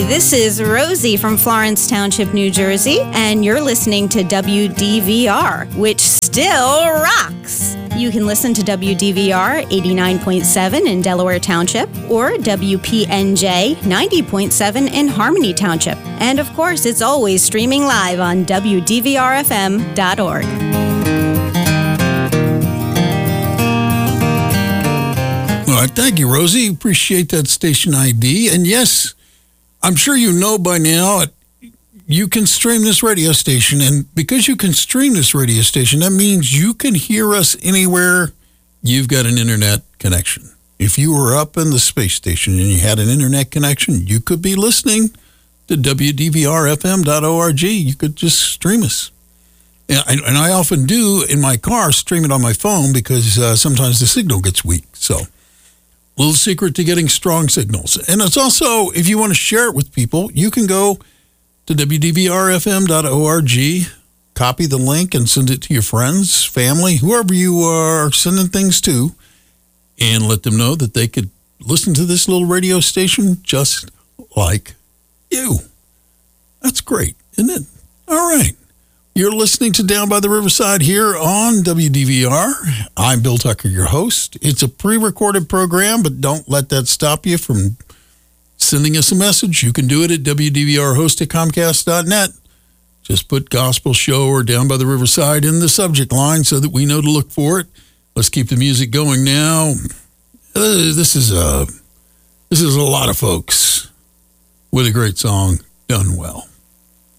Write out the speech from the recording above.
this is Rosie from Florence Township, New Jersey, and you're listening to WDVR, which still rocks. You can listen to WDVR 89.7 in Delaware Township or WPNJ 90.7 in Harmony Township. And of course, it's always streaming live on WDVRFM.org. All right, thank you, Rosie. Appreciate that station ID. And yes, I'm sure you know by now, you can stream this radio station. And because you can stream this radio station, that means you can hear us anywhere you've got an internet connection. If you were up in the space station and you had an internet connection, you could be listening to WDVRFM.org. You could just stream us. And I often do in my car, stream it on my phone because sometimes the signal gets weak. So, little secret to getting strong signals. And it's also, if you want to share it with people, you can go to WDVRFM.org, copy the link and send it to your friends, family, whoever you are sending things to, and let them know that they could listen to this little radio station just like you. That's great, isn't it? All right. You're listening to Down by the Riverside here on WDVR. I'm Bill Tucker, your host. It's a pre-recorded program, but don't let that stop you from sending us a message. You can do it at WDVRhost@Comcast.net. Just put Gospel Show or Down by the Riverside in the subject line so that we know to look for it. Let's keep the music going now. This is a lot of folks with a great song done well.